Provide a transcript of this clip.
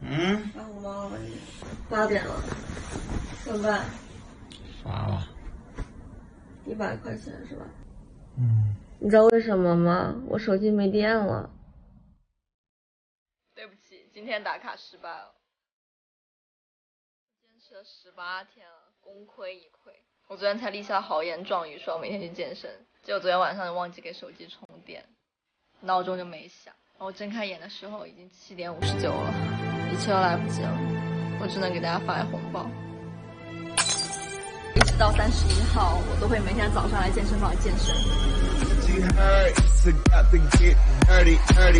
发红包了你？8点了，怎么办？ 发了。 100块钱是吧？ 你知道为什么吗？我手机没电了。 对不起，今天打卡失败了。坚持了18天了，功亏一篑。我昨天才立下豪言壮语，说我每天去健身，结果昨天晚上就忘记给手机充电，闹钟就没响。我睁开眼的时候已经7点59了，一切都来不及了，我只能给大家发红包。一直到31号，我都会每天早上来健身房健身。